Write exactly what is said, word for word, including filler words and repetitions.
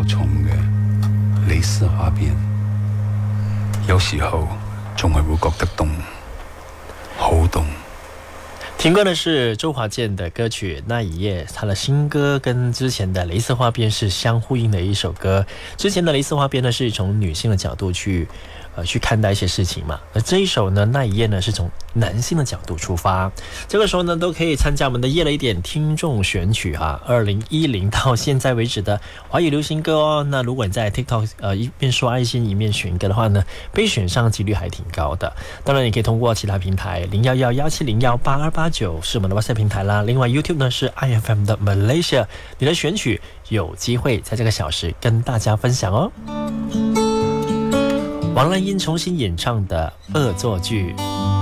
較重嘅蕾絲花邊，有時候仲係會覺得凍，好凍。 听过的是周华健的歌曲《那一夜》，他的新歌跟之前的《蕾丝花边》是相呼应的一首歌。之前的《蕾丝花边》呢是从女性的角度去呃去看待一些事情嘛，而这一首呢《那一夜》呢是从男性的角度出发。这个时候呢都可以参加我们的夜了一点听众选曲哈，二零一零到现在为止的华语流行歌哦。那如果你在 TikTok 呃一边刷爱心一面选歌的话呢，被选上几率还挺高的。当然你可以通过其他平台零一一一七零一八二八九是我们的 WhatsApp 平台啦，另外 YouTube 呢是 I F M 的 Malaysia， 你的选曲有机会在这个小时跟大家分享哦。王蓝英重新演唱的《恶作剧》。